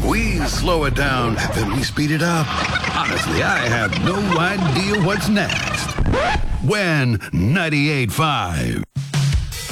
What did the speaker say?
We slow it down, then we speed it up. Honestly, I have no idea what's next. When 98.5.